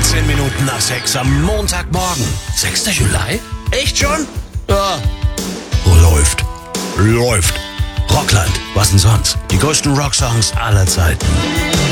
10 Minuten nach 6 am Montagmorgen. 6. Juli? Echt schon? Ja. Läuft. Läuft. Rockland. Was denn sonst? Die größten Rocksongs aller Zeiten.